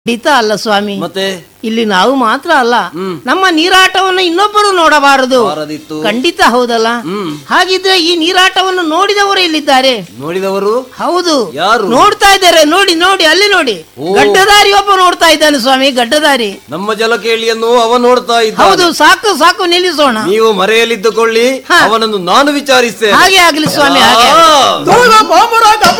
ಖಂಡಿತ ಅಲ್ಲ ಸ್ವಾಮಿ. ಮತ್ತೆ ಇಲ್ಲಿ ನಾವು ಮಾತ್ರ ಅಲ್ಲ, ನಮ್ಮ ನೀರಾಟವನ್ನು ಇನ್ನೊಬ್ಬರು ನೋಡಬಾರದು. ಬಾರದಿತ್ತು. ಖಂಡಿತ ಹೌದಲ್ಲ? ಹಾಗಿದ್ರೆ ಈ ನೀರಾಟವನ್ನು ನೋಡಿದವರು ಎಲ್ಲಿದ್ದಾರೆ? ನೋಡಿದವರು ಹೌದು, ಯಾರು? ನೋಡ್ತಾ ಇದ್ದಾರೆ. ನೋಡಿ ನೋಡಿ, ಅಲ್ಲಿ ನೋಡಿ, ಗಡ್ಡದಾರಿ ಒಬ್ಬ ನೋಡ್ತಾ ಇದ್ದಾನೆ ಸ್ವಾಮಿ, ಗಡ್ಡದಾರಿ. ನಮ್ಮ ಜಲಕೇಳಿಯನ್ನು ಅವ ನೋಡ್ತಾ ಇದ್ದ. ಹೌದು, ಸಾಕು ಸಾಕು, ನಿಲ್ಲಿಸೋಣ. ನೀವು ಮರೆಯಲಿದ್ದುಕೊಳ್ಳಿ, ಅವನನ್ನು ನಾನು ವಿಚಾರಿಸ್ತೇನೆ. ಹಾಗೆ ಆಗ್ಲಿ ಸ್ವಾಮಿ, ಹಾಗೆ. ಆ.